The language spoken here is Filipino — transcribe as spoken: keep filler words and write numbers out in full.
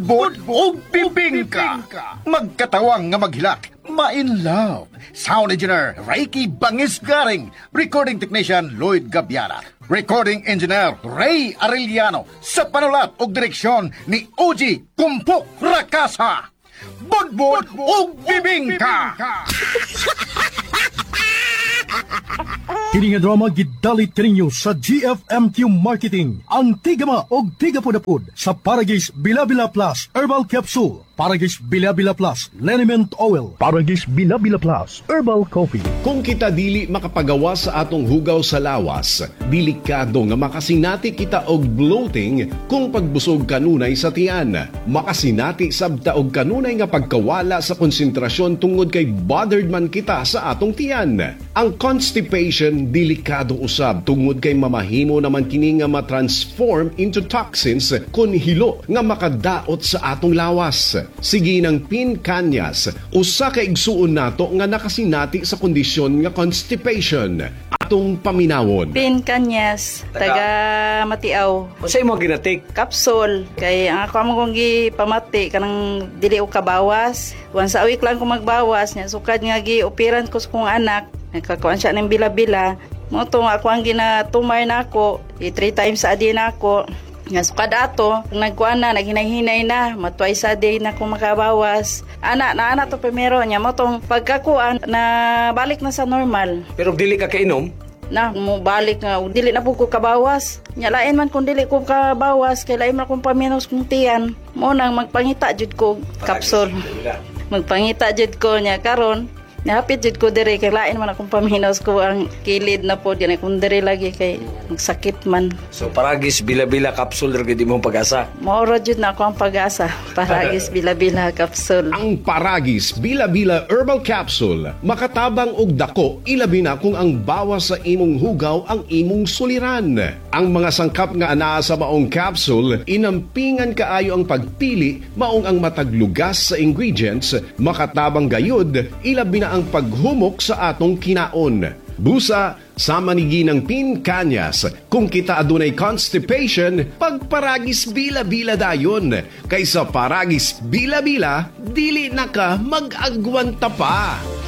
Budbud o bibingka. Magkatawang nga maghilak. Ma-in love. Sound engineer Reiki Bangis Garing. Recording technician Lloyd Gabiara. Recording engineer Ray Arellano. Sa panulat o direksyon ni O G Kumpok Rakasa. Budbud o bibingka. Kini nga drama gidalit kaninyo sa G F M Q Marketing. Ang tigama o tigapudapud sa Paragis Bila-Bila Plus Herbal Capsule, Paragis Bila-Bila Plus Liniment Oil, Paragis Bila-Bila Plus Herbal Coffee. Kung kita dili makapagawa sa atong hugaw sa lawas, delikado nga makasinati kita og bloating kung pagbusog kanunay sa tiyan. Makasinati sabta og kanunay nga pagkawala sa konsentrasyon tungod kay bothered man kita sa atong tiyan. Ang constipation delikado usab tungod kay mamahimo naman kini nga ma-transform into toxins kun hilo nga makadaot sa atong lawas. Sige ng Pincanyas, usa ka igsuon nato nga nakasinati sa kondisyon nga constipation. Atong paminawon. Pincanyas, taga Matiaw. Unsay mo ginatik? Kapsul. Kay ang ako mo kong gipamati kanang dili o kabawas. Once a week lang ko magbawas nya sukad nga gi-operan ko sa kong anak. Nagkakuan siya ng bila-bila. Mo to ako ang ginatumay nako, i three times a day nako. Nga sukad ato, nagkuan na, naghinay-hinay na, matway sa day na kung makabawas. Ana, na ana to primero niya, mo tong pagkakuan na balik na sa normal. Pero dili ka kainom? Na, mo balik nga, dili na po ko kabawas. Nya lain man kung dili ko kabawas, kay lain man kung paminos kong tiyan. Mo nang magpangita jud ko kapsul. Magpangita jud ko niya karon. Nahapit jud ko diri kay lain man akong paminos ko ang kilid na po diyan kung diri lagi kay magsakit man. So Paragis Bila-Bila Capsule ra gid imong pag-asa. Maoro jud na ako ang pag-asa. Paragis Bila-Bila Capsule. Ang Paragis Bila-Bila Herbal Capsule makatabang og dako ilabi na kung ang bawas sa imong hugaw ang imong suliran. Ang mga sangkap nga anaa sa maong capsule inampingan kaayo ang pagpili maong ang mataglugas sa ingredients makatabang gayud ilabi na ang paghumok sa atong kinaon. Busa, sama ni Ginang Pincanyas, kung kita adunay constipation, pagparagis bila-bila dayon. Kaysa paragis bila-bila, dili na ka mag-agwanta pa.